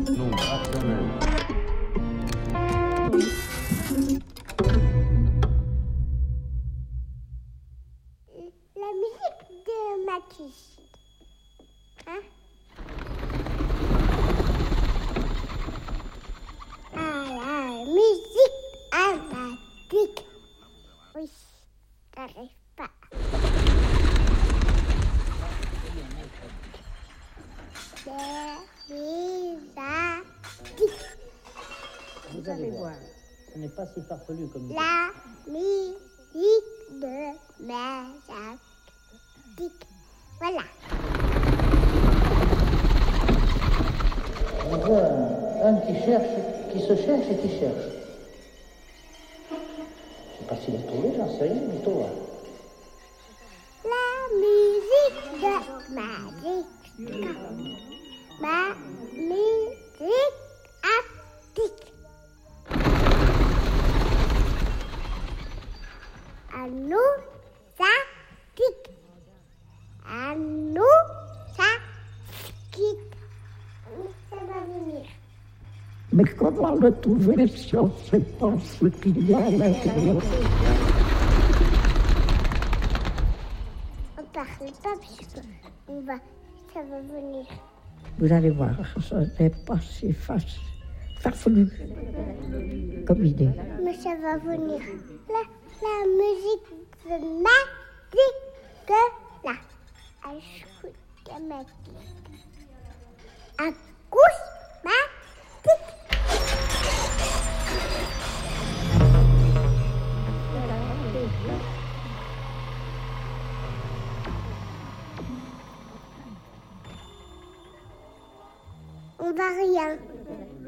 Nombre rationnel. La musique de Matisse. Hein? Ah, la musique dramatique. Oui, t'arrives pas. Vous allez voir, ce n'est pas si farfelu comme vous. La musique de Mazartique. Voilà. On voit un qui cherche, qui se cherche et qui cherche. Je ne sais pas s'il est trouvé, j'en sais rien, mais toi. La musique de Mazartique. Ma musique aptique. À nous, ça tique. À nous, ça quitte. Ça va venir. Mais comment le trouver si on ne sait pas ce qu'il y a à l'intérieur? On parle pas puisque on va, ça va venir. Vous allez voir, ce n'est pas si farfelu comme idée. Mais ça va venir. La musique de Matisse, là. Acousmatique. On va rien.